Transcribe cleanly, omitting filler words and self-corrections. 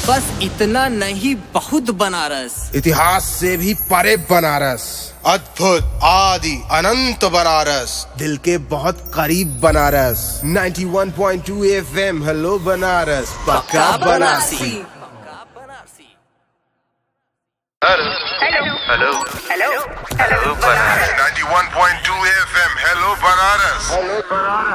बस इतना नहीं, बहुत बनारस। इतिहास से भी परे बनारस, अद्भुत आदि अनंत बनारस, दिल के बहुत करीब बनारस। 91.2 FM, हेलो बनारस, पक्का Banarasi. Hello hello hello hello Banaras. 91.2 FM, hello Banaras.